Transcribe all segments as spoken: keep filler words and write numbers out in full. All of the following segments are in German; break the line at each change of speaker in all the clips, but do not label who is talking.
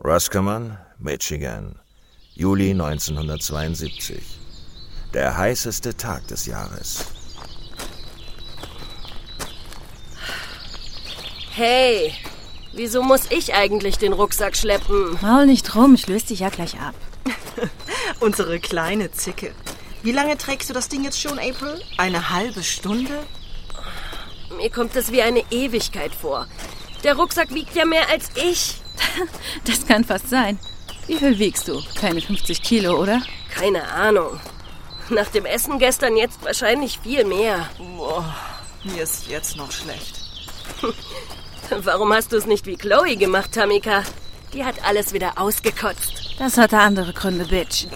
Roscommon, Michigan, Juli neunzehnhundertzweiundsiebzig. Der heißeste Tag des Jahres.
Hey, wieso muss ich eigentlich den Rucksack schleppen?
Maul nicht rum, ich löse dich ja gleich ab.
Unsere kleine Zicke. Wie lange trägst du das Ding jetzt schon, April? Eine halbe Stunde?
Mir kommt es wie eine Ewigkeit vor. Der Rucksack wiegt ja mehr als ich.
Das kann fast sein. Wie viel wiegst du? Keine fünfzig Kilo, oder?
Keine Ahnung. Nach dem Essen gestern jetzt wahrscheinlich viel mehr.
Boah, mir ist jetzt noch schlecht.
Warum hast du es nicht wie Chloe gemacht, Tamika? Die hat alles wieder ausgekotzt.
Das hatte andere Gründe, Bitch.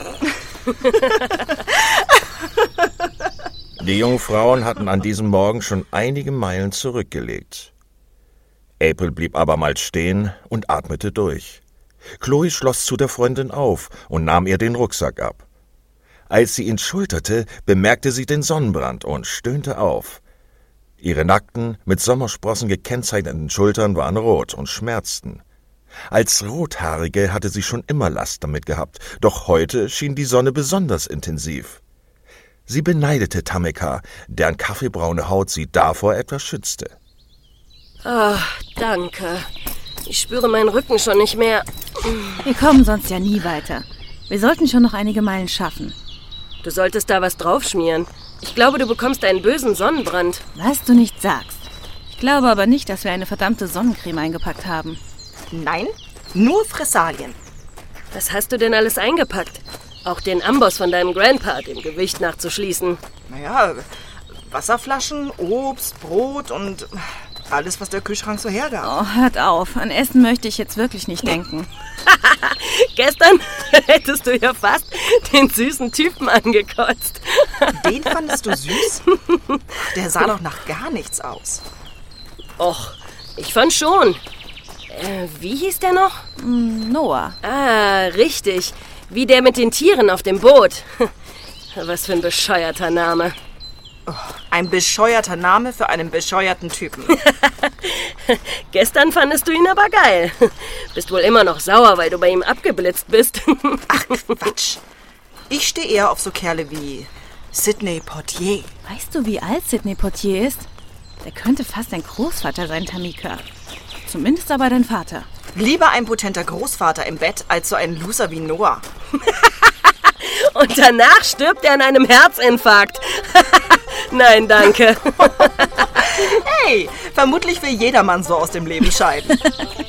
Die jungen Frauen hatten an diesem Morgen schon einige Meilen zurückgelegt. April blieb abermals stehen und atmete durch. Chloe schloss zu der Freundin auf und nahm ihr den Rucksack ab. Als sie ihn schulterte, bemerkte sie den Sonnenbrand und stöhnte auf. Ihre nackten, mit Sommersprossen gekennzeichneten Schultern waren rot und schmerzten. Als Rothaarige hatte sie schon immer Last damit gehabt, doch heute schien die Sonne besonders intensiv. Sie beneidete Tamika, deren kaffeebraune Haut sie davor etwas schützte.
Ach, danke. Ich spüre meinen Rücken schon nicht mehr.
Wir kommen sonst ja nie weiter. Wir sollten schon noch einige Meilen schaffen.
Du solltest da was draufschmieren. Ich glaube, du bekommst einen bösen Sonnenbrand.
Was du nicht sagst. Ich glaube aber nicht, dass wir eine verdammte Sonnencreme eingepackt haben.
Nein, nur Fressalien.
Was hast du denn alles eingepackt? Auch den Amboss von deinem Grandpa, dem Gewicht nachzuschließen.
Naja, Wasserflaschen, Obst, Brot und alles, was der Kühlschrank so hergab.
Oh, hört auf. An Essen möchte ich jetzt wirklich nicht denken.
Gestern hättest du ja fast den süßen Typen angekotzt.
Den fandest du süß? Der sah doch nach gar nichts aus.
Och, ich fand schon. Äh, wie hieß der noch?
Noah.
Ah, richtig. Wie der mit den Tieren auf dem Boot. Was für ein bescheuerter Name.
Oh, ein bescheuerter Name für einen bescheuerten Typen.
Gestern fandest du ihn aber geil. Bist wohl immer noch sauer, weil du bei ihm abgeblitzt bist.
Ach, Quatsch. Ich stehe eher auf so Kerle wie Sidney Poitier.
Weißt du, wie alt Sidney Poitier ist? Der könnte fast dein Großvater sein, Tamika. Zumindest aber dein Vater.
Lieber ein potenter Großvater im Bett, als so ein Loser wie Noah.
Und danach stirbt er an einem Herzinfarkt. Nein, danke.
Hey, vermutlich will jedermann so aus dem Leben scheiden.